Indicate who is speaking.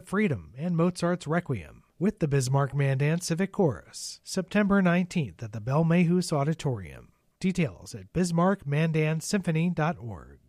Speaker 1: Freedom and Mozart's Requiem with the Bismarck Mandan Civic Chorus, September 19th at the Belle Mayhew Auditorium. Details at bismarckmandansymphony.org.